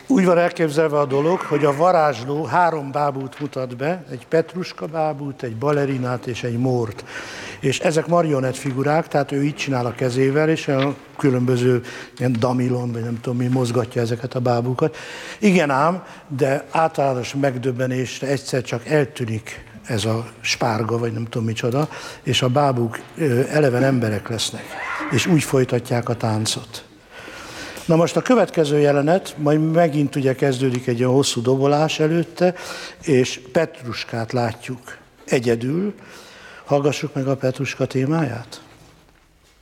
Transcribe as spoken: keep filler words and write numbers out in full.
Úgy van elképzelve a dolog, hogy a varázsló három bábút mutat be, egy Petruska bábút, egy balerinát és egy mórt. És ezek marionett figurák, tehát ő így csinál a kezével, és a különböző ilyen damilon, vagy nem tudom mi, mozgatja ezeket a bábukat. Igen ám, de általános megdöbbenésre egyszer csak eltűnik ez a spárga, vagy nem tudom micsoda, és a bábuk eleven emberek lesznek, és úgy folytatják a táncot. Na most a következő jelenet, majd megint ugye kezdődik egy olyan hosszú dobolás előtte, és Petruskát látjuk egyedül. Hallgassuk meg a Petruska témáját.